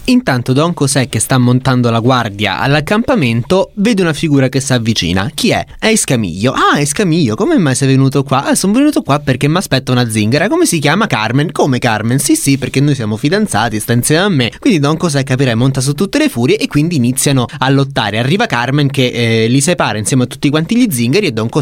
Intanto Don José, che sta montando la guardia all'accampamento, vede una figura che si avvicina. Chi è? È Escamiglio. Ah, Escamiglio, come mai sei venuto qua? Sono venuto qua perché mi aspetta una zingara. Come si chiama? Carmen. Come Carmen? Sì, perché noi siamo fidanzati, sta insieme a me. Quindi Don José, capirai, monta su tutte le furie e quindi iniziano a lottare. Arriva Carmen che li separa insieme a tutti quanti gli zingari e Don José